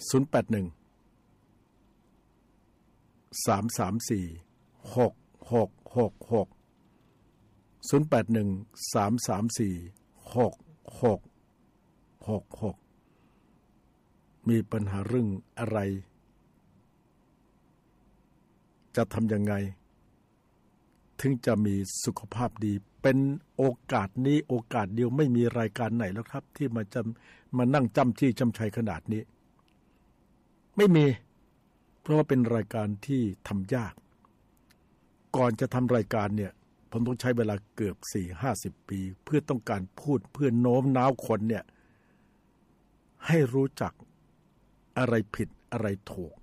081 334 6666 081 334 6666มีปัญหาเรื่องอะไรจะทำยังไงถึงจะมีสุขภาพดีเป็นโอกาสนี้โอกาสเดียวไม่มีรายการไหนแล้วครับที่มานั่งจำจี้จำชัยขนาดนี้ไม่มีเพราะว่าเป็นรายการที่ทำยากก่อนจะทำรายการเนี่ยผมต้องใช้เวลาเกือบ 40-50 ปีเพื่อต้องการพูดเพื่อโน้มน้าวคนเนี่ยให้รู้จักอะไรผิดอะไรถูก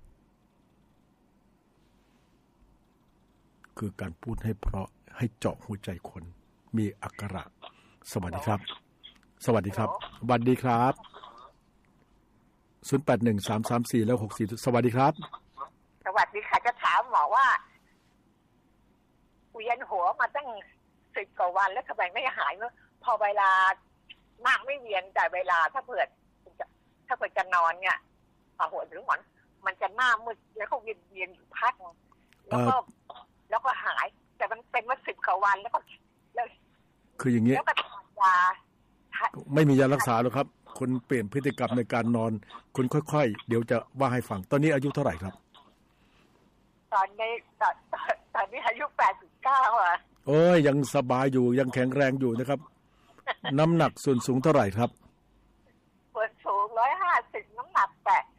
คือการพูดให้เพราะให้เจาะหัวใจคนมีอักขระสวัสดีครับสวัสดีครับสวัสดีครับ081 334แล้ว64สวัสดีครับสวัสดีค่ะจะถามหมอว่าเวียนหัวมาตั้ง10 กว่าวันแล้วทำไมไม่หายเมื่อพอเวลามากไม่เวียนแต่เวลาถ้าเผื่อจะนอนเนี่ยหัวถึงหมอนมันจะหน้ามืดแล้วก็เวียนอยู่พักแล้วก็หายแต่มันเป็นมา10 กว่าวันแล้วคืออย่างนี้แล้วก็ทานยาไม่มียารักษาหรอกครับคุณเปลี่ยนพฤติกรรมในการนอนคุณค่อยๆเดี๋ยวจะว่าให้ฟังตอนนี้อายุเท่าไหร่ครับตอนนี้อายุ89อ่ะโอ้ยยังสบายอยู่ยังแข็งแรงอยู่นะครับ น้ำหนักส่วนสูงเท่าไหร่ครับส่วนสูง150น้ำหนัก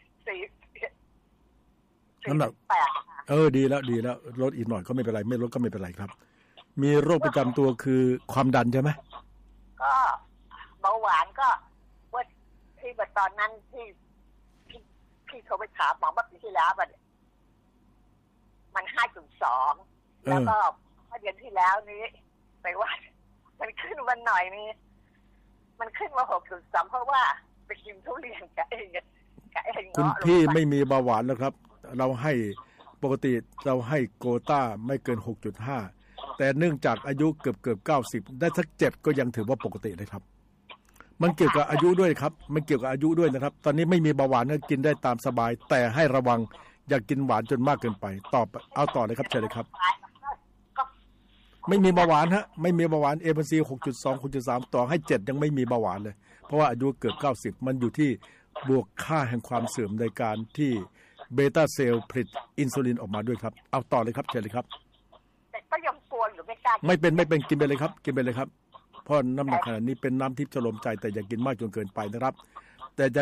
84 น้ำหนักดีแล้วลดอีกหน่อยก็ไม่เป็นไรไม่ลดก็ไม่เป็นไรครับมีโรคประจำตัวคือความดันใช่ไหมก็เบาหวานก็ว่าที่ตอนนั้นที่โทรไปถามหมอเมื่อปีที่แล้วมัน 5.2 แล้วก็เมื่อเดือนที่แล้วนี้ไปว่ามันขึ้นวันหน่อยนี้มันขึ้นมา 6.3 เพราะว่าไปกินทุเรียนกับไอ้คุณพี่ไม่มีเบาหวานแล้วครับเราให้ปกติเราให้โกต้าไม่เกิน 6.5 แต่เนื่องจากอายุเกือบ90ได้สัก7ก็ยังถือว่าปกติเลยครับมันเกี่ยวกับอายุด้วยครับมันเกี่ยวกับอายุด้วยนะครับตอนนี้ไม่มีเบาหวานก็กินได้ตามสบายแต่ให้ระวังอย่ากินหวานจนมากเกินไปเอาต่อเลยครับเชิญเลยครับไม่มีเบาหวานฮะไม่มีเบาหวาน A1C 6.2 6.3 ต่อให้7ยังไม่มีเบาหวานเลยเพราะว่าอายุเกือบ90มันอยู่ที่บวกค่าแห่งความเสื่อมในการที่เบต้าเซลล์ผลิตอินซูลินออกมาด้วยครับเอาต่อเลยครับเชิญเลยครับแต่ก็ยังกลัวอยู่ไม่กล้าไม่เป็นกินไปเลยครับกินไปเลยครับเพราะน้ำหนักขนาดนี้เป็นน้ำทิพย์ชโลมใจแต่อย่ากินมากจนเกินไปนะครับแต่จะ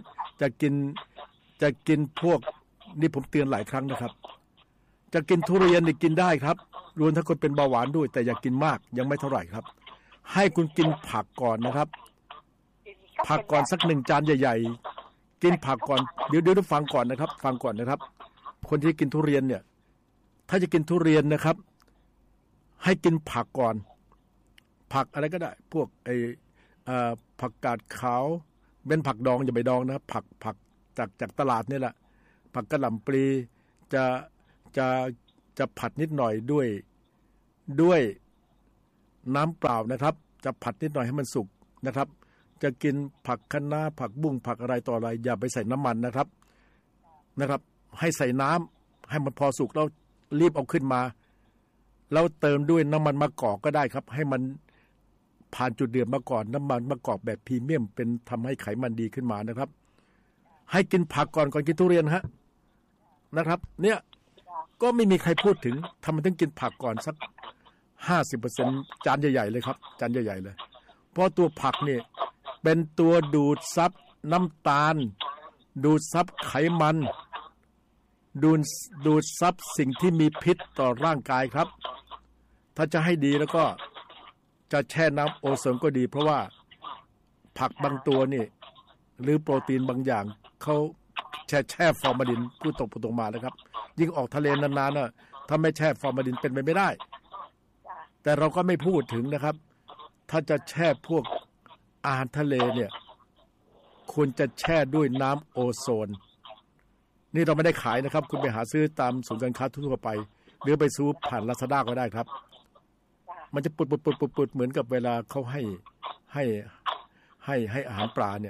กินพวกนี่ผมเตือนหลายครั้งนะครับจะกินทุเรียนนี่กินได้ครับรวมทั้งคนเป็นเบาหวานด้วยแต่อย่ากินมากยังไม่เท่าไหร่ครับให้คุณกินผักก่อนนะครับผักก่อนสัก1 จานใหญ่ๆกินผักก่อนเดี๋ยวฟังก่อนนะครับคนที่กินทุเรียนเนี่ยถ้าจะกินทุเรียนนะครับให้กินผักก่อนผักอะไรก็ได้พวกผักกาดขาวเป็นผักดองอย่าไปดองนะครับผักจากตลาดนี่แหละผักกะหล่ำปลีจะผัดนิดหน่อยด้วยน้ำเปล่านะครับจะผัดนิดหน่อยให้มันสุกนะครับจะกินผักคะน้าผักบุ้งผักอะไรต่ออะไรอย่าไปใส่น้ำมันนะครับให้ใส่น้ำให้มันพอสุกแล้วรีบเอาขึ้นมาแล้วเติมด้วยน้ำมันมะกอกก็ได้ครับให้มันผ่านจุดเดือดมาก่อนน้ำมันมะกอกแบบพรีเมียมเป็นทำให้ไขมันดีขึ้นมานะครับให้กินผักก่อนกินทุเรียนฮะนะครับเนี่ยก็ไม่มีใครพูดถึงทำไมต้องกินผักก่อนสัก 50% จานใหญ่ๆเลยครับจานใหญ่ๆเลยเพราะตัวผักเนี่ยเป็นตัวดูดซับน้ำตาลดูดซับไขมันดูดซับสิ่งที่มีพิษต่อร่างกายครับถ้าจะให้ดีแล้วก็จะแช่น้ำโอโซนก็ดีเพราะว่าผักบางตัวนี่หรือโปรตีนบางอย่างเขาแช่ฟอร์มาลินพูดตรงมานะครับยิ่งออกทะเลนานๆน่ะถ้าไม่แช่ฟอร์มาลินเป็นไปไม่ได้แต่เราก็ไม่พูดถึงนะครับถ้าจะแช่พวกอาหารทะเลเนี่ยควรจะแช่ด้วยน้ำโอโซนนี่เราไม่ได้ขายนะครับคุณไปหาซื้อตามศูนย์การค้าทั่วไปหรือไปซื้อผ่าน Lazada ก็ได้ครับมันจะปุดเหมือนกับเวลาเขาให้อาหารปลาเนี่ย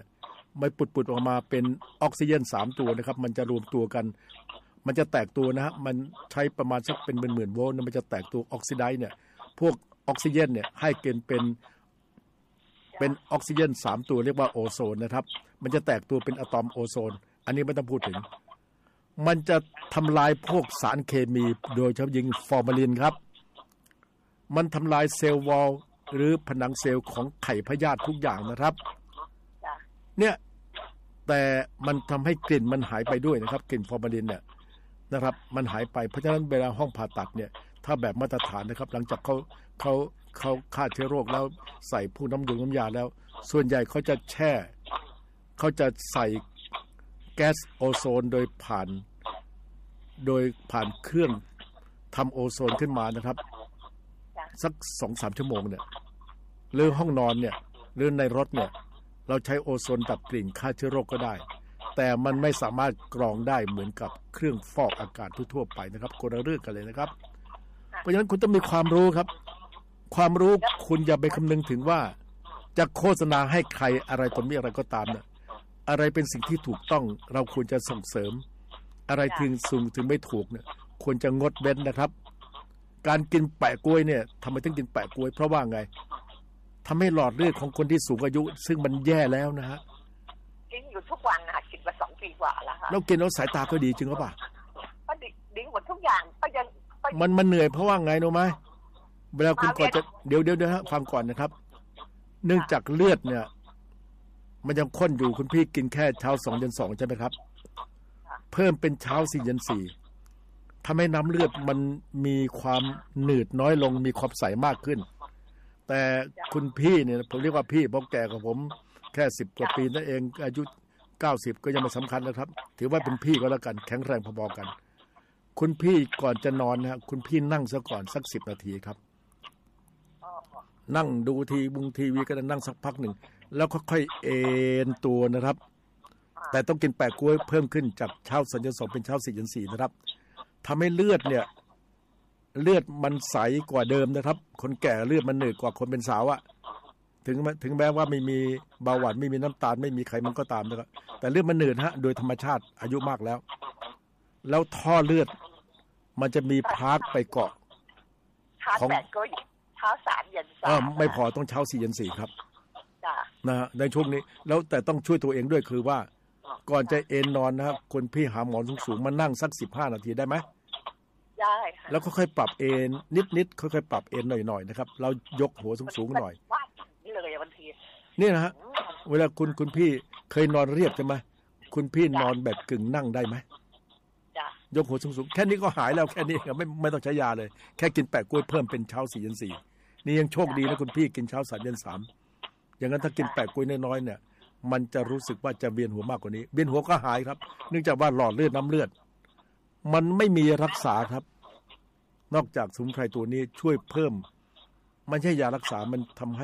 ไม่ปุดออกมาเป็นออกซิเจน3ตัวนะครับมันจะรวมตัวกันมันจะแตกตัวนะฮะมันใช้ประมาณสักเป็นหมื่นโวลต์มันจะแตกตัวออกซิไดซ์เนี่ยพวกออกซิเจนเนี่ยให้เกณฑ์เป็นออกซิเจน3ตัวเรียกว่าโอโซนนะครับมันจะแตกตัวเป็นอะตอมโอโซนอันนี้ไม่ต้องพูดถึงมันจะทำลายพวกสารเคมีโดยเฉพาะยิ่งฟอร์มาลินครับมันทำลายเซลล์วอลหรือผนังเซลล์ของไข่พยาธิทุกอย่างนะครับเนี่ยแต่มันทำให้กลิ่นมันหายไปด้วยนะครับกลิ่นฟอร์มาลินเนี่ยนะครับมันหายไปเพราะฉะนั้นเวลาห้องผ่าตัดเนี่ยถ้าแบบมาตรฐานนะครับหลังจากเขาฆ่าเชื้อโรคแล้วใส่พวกน้ำยาแล้วส่วนใหญ่เขาจะแช่เขาจะใส่แก๊สโอโซนโดยผ่านเครื่องทำโอโซนขึ้นมานะครับสัก 2-3 ชั่วโมงเนี่ยหรือห้องนอนเนี่ยหรือในรถเนี่ยเราใช้โอโซนดับกลิ่นฆ่าเชื้อโรคก็ได้แต่มันไม่สามารถกรองได้เหมือนกับเครื่องฟอกอากาศทั่วไปนะครับคนละเรื่องกันเลยนะครับเพราะฉะนั้นคุณต้องมีความรู้ครับความรู้คุณอย่าไปคำนึงถึงว่าจะโฆษณาให้ใครอะไรต่อมีอะไรก็ตามเนี่ยอะไรเป็นสิ่งที่ถูกต้องเราควรจะส่งเสริมอะไรถึงไม่ถูกเนี่ยควรจะงดเว้นนะครับการกินแปะกล้วยเนี่ยทำไมต้องกินแปะกล้วยเพราะว่าไงทำให้หลอดเลือดของคนที่สูงอายุซึ่งมันแย่แล้วนะฮะกินอยู่ทุกวันนะกินมา2 ปีกว่าแล้วค่ะแล้วกินแล้วสายตาก็ดีจริงหรือเปล่าก็ดีหมดทุกอย่างก็ยังมันเหนื่อยเพราะว่าไงรู้ไหมเวลาคุณก่อนจะเดี๋ยวฮะฟังก่อนนะครับเนื่องจากเลือดเนี่ยมันยังข้นอยู่คุณพี่กินแค่เช้า2 เย็น 2ใช่ไหมครับเพิ่มเป็นเช้า4 เย็น 4ทำให้น้ำเลือดมันมีความหนืดน้อยลงมีความใสมากขึ้นแต่คุณพี่เนี่ยผมเรียกว่าพี่เพราะแก่กว่าผมแค่10 กว่าปีนั่นเองอายุ90ก็ยังไม่สำคัญนะครับถือว่าเป็นพี่ก็แล้วกันแข็งแรงพอๆกันคุณพี่ก่อนจะนอนนะคุณพี่นั่งซะก่อนสัก10 นาทีครับนั่งดูทีวีก็นั่งสักพักหนึ่งแล้วค่อยๆเอนตัวนะครับแต่ต้องกินแปะกล้วยเพิ่มขึ้นจากเช้า2 เย็น 2เป็นเช้า4 เย็น 4นะครับทำให้เลือดมันใสกว่าเดิมนะครับคนแก่เลือดมันหนืดกว่าคนเป็นสาวอะถึงแม้ว่าไม่มีเบาหวานไม่มีน้ำตาลไม่มีไขมันก็ตามนะครับแต่เลือดมันหนืดฮะโดยธรรมชาติอายุมากแล้วท่อเลือดมันจะมีพาร์ทไปเกาะของแปะกล้วยเช้า3 เย็น 3 ไม่พอต้องเช้า4 เย็น 4ครับนะฮะในช่วงนี้แล้วแต่ต้องช่วยตัวเองด้วยคือว่าก่อนจะเอนนอนนะครับคนพี่หาหมอนสูงๆมานั่งสัก15 นาทีได้ไหมได้แล้วค่อยๆปรับเอนนิดค่อยๆปรับเอนหน่อยๆนะครับเรายกหัวสูงๆหน่อยนี่เลยบางทีนี่นะฮะเวลาคุณพี่เคยนอนเรียบใช่ไหมคุณพี่นอนแบบกึ่งนั่งได้ไหมยกหัวสูงๆแค่นี้ก็หายแล้วแค่นี้ไม่ต้องใช้ยาเลยแค่กินแปะกล้วยเพิ่มเป็นเช้า4 เย็น 4นี่ยังโชคดีนะคุณพี่กินเช้า3 เย็น 3อย่างนั้นถ้ากินแปะกล้วยน้อยๆเนี่ยมันจะรู้สึกว่าจะเวียนหัวมากกว่านี้เวียนหัวก็หายครับเนื่องจากว่าหลอดเลือดน้ำเลือดมันไม่มีรักษาครับนอกจากสมุนไพรตัวนี้ช่วยเพิ่มไม่ใช่ยารักษามันทำให้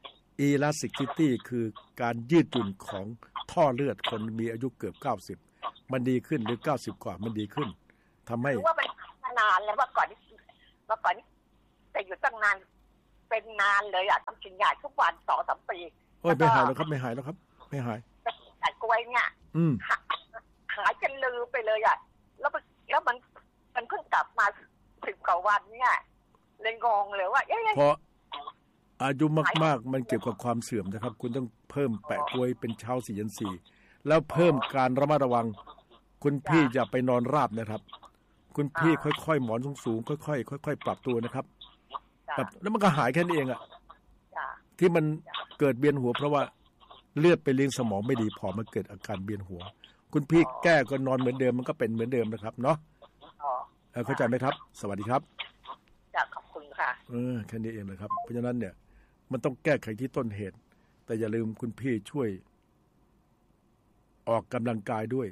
elasticity คือการยืดหยุ่นของท่อเลือดคนมีอายุเกือบ90มันดีขึ้นหรือ90กว่ามันดีขึ้นทำให้ว่ามันนานแล้วว่าก่อนแต่อยู่ตั้งนานเป็นนานเลยอ่ะต้องกินยาทุกวัน2-3 ปีโอ้ยไม่หายแล้วครับไม่หายแต่กล้วยเนี่ยหายจนลืมไปเลยอ่ะแล้วมันเพิ่งกลับมา10 กว่าวันเนี่ยเลยงงเลยว่าเพราะอายุมากๆมันเกี่ยวกับความเสื่อมนะครับคุณต้องเพิ่มแปะกล้วยเป็นเช้า4 เย็น 4แล้วเพิ่มการระมัดระวังคุณพี่อย่าไปนอนราบนะครับคุณพี่ค่อยๆหมอนสูงๆค่อยๆปรับตัวนะครับแล้วมันก็หายแค่นี้เองอ่ะที่มันเกิดเวียนหัวเพราะว่าเลือดไปเลี้ยงสมองไม่ดีพอมันเกิดอาการเวียนหัวคุณพี่แก้ก็นอนเหมือนเดิมมันก็เป็นเหมือนเดิมนะครับเนาะเข้าใจไหมครับสวัสดีครับขอบคุณค่ะแค่นี้เองนะครับเพราะฉะนั้นเนี่ยมันต้องแก้ไขที่ต้นเหตุแต่อย่าลืมคุณพี่ช่วยออกกำลังกายด้วย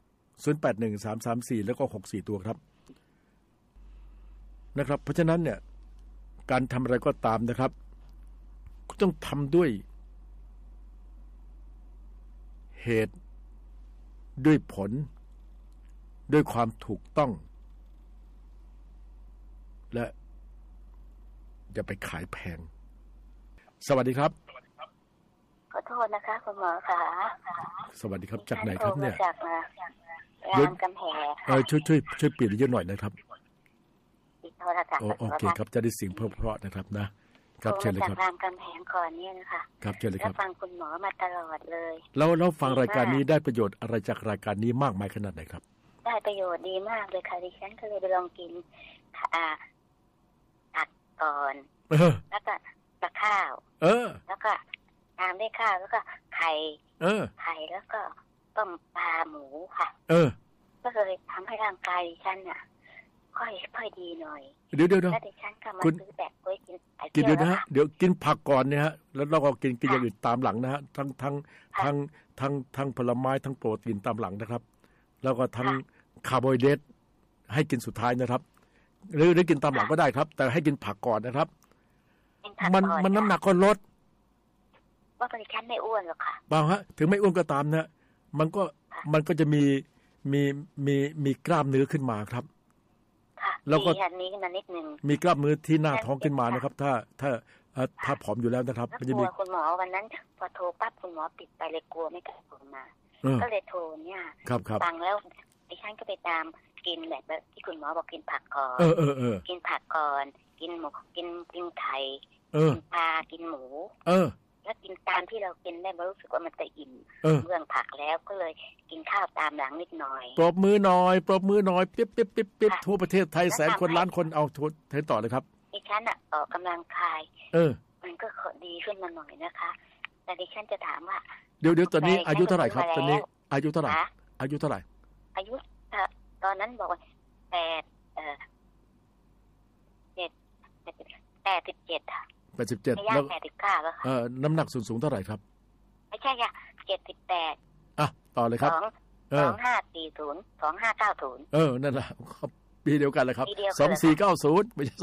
081334แล้วก็64ตัวครับนะครับเพราะฉะนั้นเนี่ยการทำอะไรก็ตามนะครับก็ต้องทำด้วยเหตุด้วยผลด้วยความถูกต้องและอย่าไปขายแพงสวัสดีครับก็โทษนะคะคุณหมอค่ะสวัสดีครับจากไหนครับเนี่ยจากรามกำแหงช่วยเปลี่ยนเยอะหน่อยนะครับโทรศัพท์โอเคครับจะได้เสียงเพราะๆนะครับนะครับเชิญเลยครับรามกำแหงก่อนเนี่ยนะคะครับเชิญเลยครับฟังคุณหมอมาตลอดเลยแล้วฟังรายการนี้ได้ประโยชน์อะไรจากรายการนี้มากมายขนาดไหนครับได้ประโยชน์ดีมากเลยค่ะดิฉันก็เลยไปลองกินผักก่อนแล้วก็ข้าวแล้วก็ตามด้วยข้าวแล้วก็ไข่แล้วก็ต้มปลาหมูค่ะก็เลยทำให้ร่างกายดิฉันน่ะค่อยดีหน่อยเดี๋ยวแล้วดิฉันก็มาซื้อแบบไว้กินเดี๋ยวนะฮะเดี๋ยวกินผักก่อนเนี่ยฮะแล้วเราก็กินอย่างอื่นตามหลังนะฮะทั้งผลไม้ทั้งโปรตีนตามหลังนะครับแล้วก็ทั้งคาร์โบไฮเดรตให้กินสุดท้ายนะครับหรือกินตามหลังก็ได้ครับแต่ให้กินผักก่อนนะครับมันน้ำหนักก็ลดว่าดิฉันไม่อ้วนหรอกค่ะเปล่าฮะถึงไม่อ้วนก็ตามนะมันก็จะมีกล้ามเนื้อขึ้นมาครับแล้วก็นี้ขึ้นมานิดนึงมีกล้ามเนื้อที่หน้าท้องขึ้นมานะครับถ้าผอมอยู่แล้วนะครับมันจะมีคุณหมอวันนั้นพอโทรปั๊บคุณหมอปิดไปเลยกลัวไม่กล้าโทรมาก็เลยโทรเนี่ยฟังแล้วดิฉันก็ไปตามกินแบบที่คุณหมอบอกกินผักก่อนกินผักก่อนกินหมูกินไข่กินปลากินหมูแล้วกินตามที่เรากินได้รู้สึกว่ามันจะอิ่มเรื่องผักแล้วก็เลยกินข้าวตามหลังนิดหน่อยปรบมือหน่อยเป๊บทั่วประเทศไทยแสนคนล้านคนเอาเทต่อเลยครับดิฉันออกกำลังกายมันก็ดีขึ้นมาหน่อยนะคะแต่ดิฉันจะถามว่าเดี๋ยวตอนนี้อายุเท่าไหร่ครับตอนนี้อายุเท่าไหร่อายุตอนนั้นบอกว่า87ค่ะ 87แล้ว 89แล้วค่ะน้ำหนักสูงเท่าไหร่ครับไม่ใช่ค่ะ78 ต่อเลยครับ 2540 2590 นั่นแหละปีเดียวกันเลยครับ2490ไม่ใช่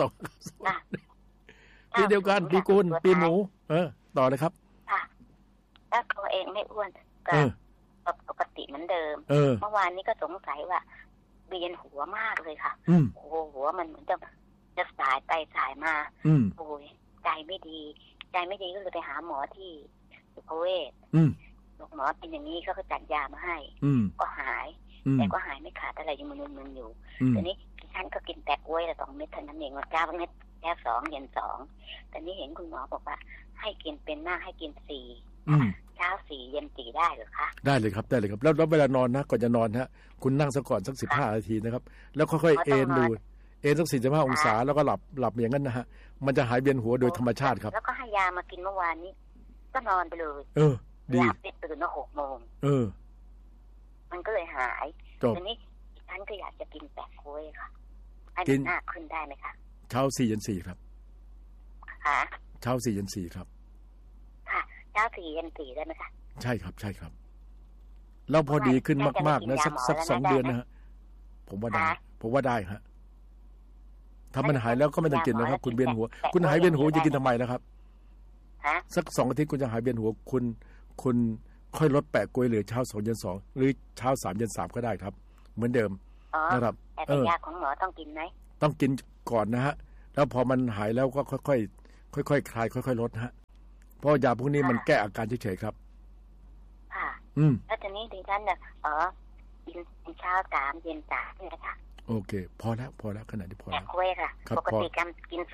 2ปีเดียวกันปีกุลปีหมูต่อเลยครับแล้วตัวเองไม่อ้วนก็ปกติเหมือนเดิมเมื่อวานนี้ก็สงสัยว่าเวียนหัวมากเลยค่ะโอ้หัวมันเหมือนจะสายไปสายมาโอ้ยใจไม่ดีก็เลยไปหาหมอที่สุขเวชหมอเป็นอย่างนี้เขาก็จัดยามาให้ก็หายแต่ก็หายไม่ขาดอะไรยังมึนๆอยู่ตอนนี้ฉันก็กินแต่กล้วยละ2 เม็ดเท่านั้นเองว่า9 เม็ดแค่2เย็น2แต่นี่เห็นคุณหมอบอกว่าให้กินเป็นหน้าให้กิน4เช้า4เย็น4ได้หรือคะได้เลยครับแล้วเวลานอนนะก่อนจะนอนฮะคุณนั่งซะก่อนสัก15 นาทีนะครับแล้วค่อยๆเอนดูสัก45 องศาแล้วก็หลับอย่างนั้นนะฮะมันจะหายเวียนหัวโดยธรรมชาติครับแล้วก็ให้ยามากินเมื่อวานนี้ก็นอนไปเลยดีหลับตื่นมา6 โมงมันก็เลยหายทีนี้ฉันก็อยากจะกินแปะกล้วยค่ะให้มันหน้าขึ้นได้ไหมคะเช้า4 เย็น 4ครับค่ะเช้า4 เย็น 4ครับค่ะเช้า4 เย็น 4ได้ไหมคะใช่ครับแล้วพอดีขึ้นมากๆนะสัก2 เดือนนะฮะผมว่าได้ฮะถ้ามันหายแล้วก็ไม่ต้องกินนะครับคุณเวียนหัวคุณหายเวียนหัวจะกินทำไมนะครับสัก2 อาทิตย์คุณจะหายเวียนหัวคุณค่อยลดแปะกล้วยเหลือเช้า2 เย็น 2หรือเช้า3 เย็น 3ก็ได้ครับเหมือนเดิมนะครับแต่ยาของหมอต้องกินไหมต้องกินก่อนนะฮะแล้วพอมันหายแล้วก็ค่อยคลายค่อยๆลดฮะเพราะยาพวกนี้มันแก้อาการเฉยๆครับค่ะแล้วตอนนี้ดิฉันกินเช้า3 เย็น 3นี่นะคะโอเคพอแล้วขนาดนี้พอแล้วกล้วยค่ะปกติกิน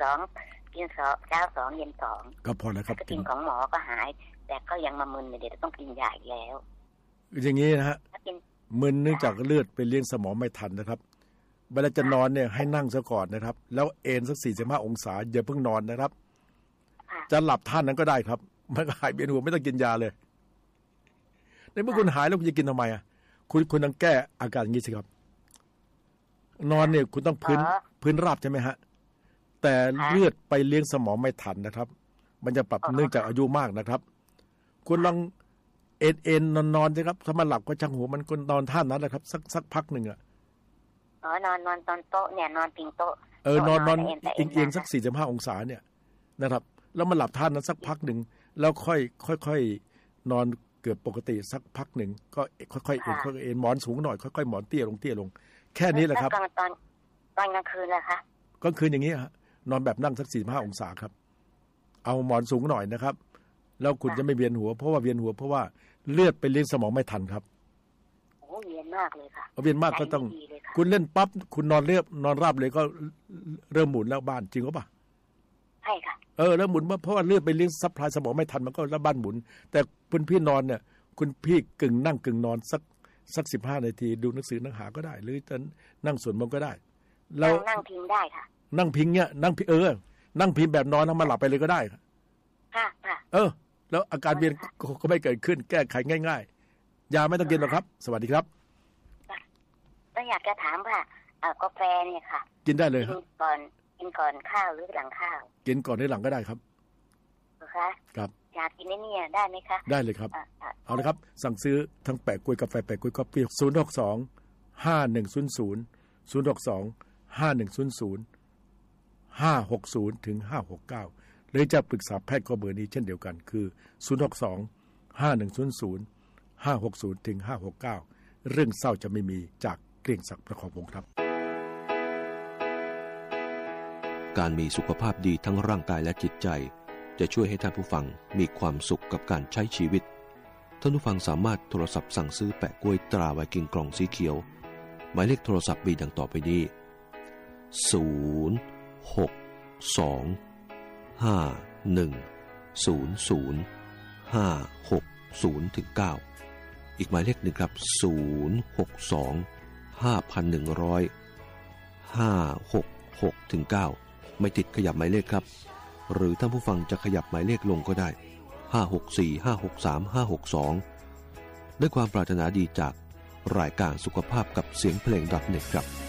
2เช้า2 เย็น 2 ก็พอแล้วครับกินของหมอก็หายแต่ก็ยังมามึนเดี๋ยวต้องกินยาอีกแล้วอย่างนี้นะฮะมึนเนื่องจากเลือดไปเลี้ยงสมองไม่ทันนะครับเวลาจะนอนเนี่ยให้นั่งซะก่อนนะครับแล้วเอนสัก45 องศาอย่าเพิ่งนอนนะครับจะหลับท่านั้นก็ได้ครับมันหายเวียนหัวไม่ต้องกินยาเลยในเมื่อคุณหายแล้วคุณจะกินทำไมคุณต้องแก้อาการอย่างนี้สิครับนอนเนี่ยคุณต้องพื้นราบใช่ไหมฮะแต่เลือดไปเลี้ยงสมองไม่ทันนะครับมันจะปรับเนื่องจากอายุมากนะครับคุณลองเอ็นนอนสิครับถ้ามันหลับก็ช่างหัวมันก็นอนท่านั้นแหละครับสักพักหนึ่งนอนตอนโต๊ะเนี่ยนอนพิงโต๊ะนอนเอียงสัก45 องศาเนี่ยนะครับแล้วมันหลับท่านั้นสักพักหนึ่งแล้วค่อยนอนเกือบปกติสักพักหนึ่งก็ค่อยๆเอ็นหมอนสูงหน่อยค่อยๆหมอนเตี้ยลงแค่นี้แหละครับตอนกลางคืนนะคะกลางคืนอย่างนี้ฮะนอนแบบนั่งสัก45 องศาครับเอาหมอนสูงหน่อยนะครับแล้วคุณจะไม่เวียนหัวเพราะว่าเวียนหัวเพราะว่าเลือดไปเลี้ยงสมองไม่ทันครับเวียนมากเลยค่ะเวียนมากก็ต้องคุณเล่นปั๊บคุณนอนราบเลยก็เริ่มหมุนแล้วบ้านจริงหรือเปล่าใช่ค่ะแล้วหมุนเพราะว่าเลือดไปเลี้ยงซัพพลายสมองไม่ทันมันก็แล้วบ้านหมุนแต่คุณพี่นอนเนี่ยคุณพี่กึ่งนั่งกึ่งนอนสัก15 นาทีดูหนังสือหนังหาก็ได้หรือจะนั่งสวดมนต์ก็ได้แล้วนั่งพิงได้ค่ะนั่งพิงเนี่ยนั่งนั่งพิงแบบนอนแล้วมาหลับไปเลยก็ได้ค่ะแล้วอาการเวียนก็ไม่เกิดขึ้นแก้ไขง่ายๆยาไม่ต้องกินหรอกครับสวัสดีครับก็อยากจะถามว่ากาแฟเนี่ยค่ะกินได้เลยกินก่อนข้าวหรือหลังข้าวกินก่อนหรือหลังก็ได้ครับคะครับอยากกินเนี่ยได้ไหมคะได้เลยครับเอาละครับสั่งซื้อทั้งแปะกล้วยกาแฟแปะกล้วยกาแฟ062-5100 062-5100 560ถึง569หรือจะปรึกษาแพทย์ก็เบอร์นี้เช่นเดียวกันคือ062-5100 560ถึง569เรื่องเศร้าจะไม่มีจากเกรียงศักดิ์ประคองวงศ์ครับการมีสุขภาพดีทั้งร่างกายและจิตใจจะช่วยให้ท่านผู้ฟังมีความสุขกับการใช้ชีวิตท่านผู้ฟังสามารถโทรศัพท์สั่งซื้อแปะกล้วยตราไวกิ้งกล่องสีเขียวหมายเลขโทรศัพท์มีดังต่อไปนี้062-5100-560-9อีกหมายเลขหนึ่งครับ062-5100-566-9ไม่ติดขยับหมายเลขครับหรือท่านผู้ฟังจะขยับหมายเลขลงก็ได้564-563-562ด้วยความปรารถนาดีจากรายการสุขภาพกับเสียงเพลง.net ครับ